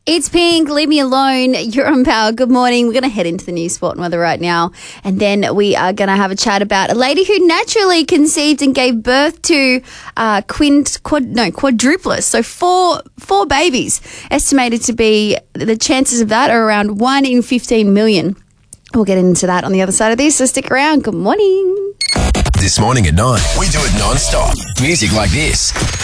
It's Pink. Leave me alone. You're on Power. Good morning. We're going to head into the news, sport and weather right now. And then we are going to have a chat about a lady who naturally conceived and gave birth to quadruplets. So four babies. Estimated to be, the chances of that are around 1 in 15 million. We'll get into that on the other side of this, so stick around. Good morning. This morning at 9, we do it non-stop. Music like this.